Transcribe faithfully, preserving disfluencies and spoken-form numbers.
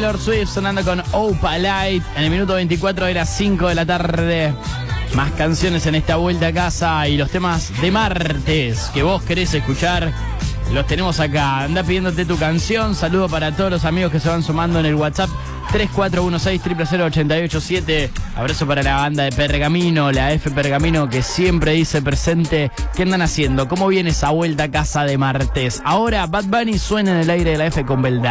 Taylor Swift sonando con Opa Light. En el minuto veinticuatro era cinco de la tarde. Más canciones en esta vuelta a casa y los temas de martes que vos querés escuchar, los tenemos acá. Anda pidiéndote tu canción. Saludo para todos los amigos que se van sumando en el WhatsApp tres cuatro uno seis, cero cero cero, ocho ocho siete. Abrazo para la banda de Pergamino, la F Pergamino, que siempre dice presente. ¿Qué andan haciendo? ¿Cómo viene esa vuelta a casa de martes? Ahora Bad Bunny suena en el aire de la F con Belda.